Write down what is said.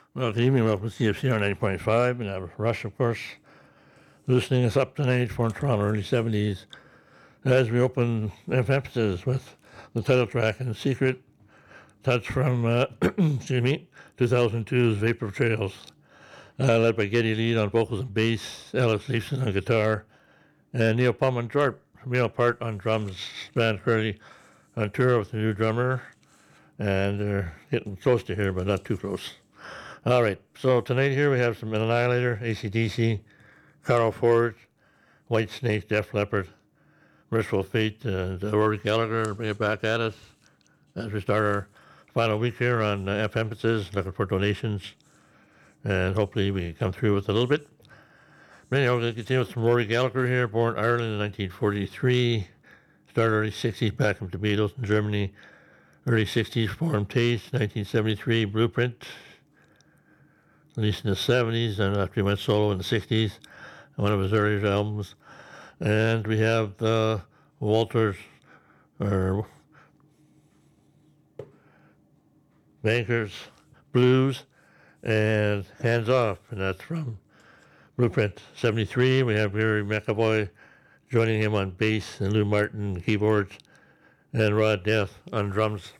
Well, good evening. Welcome to CFCR 90.5. And I have Rush, of course, loosening us up tonight for Toronto, early 70s, as we open emphasis with the title track and Secret Touch from, excuse me, 2002's Vapor Trails, led by Geddy Lee on vocals and bass, Alex Leifson on guitar, and Neil Palman-Jorp from Neil Part on drums. Band currently on tour with the new drummer, and they're getting close to here, but not too close. All right, so tonight here we have some Annihilator, AC/DC, Carl Ford, White Snake, Def Leppard, Merciful Fate, and Rory Gallagher bring it back at us as we start our final week here on Emphasis, looking for donations, and hopefully we come through with a little bit. But anyhow, we're going to continue with some Rory Gallagher here, born in Ireland in 1943, started early 60s back from Beatles in Germany, early 60s formed Taste, 1973 Blueprint, released in the 70s, and after he went solo in the 60s, one of his earlier albums. And we have Walters, or Bankers Blues, and Hands Off, and that's from Blueprint 73. We have Gary McAvoy joining him on bass, and Lou Martin on keyboards, and Rod Death on drums.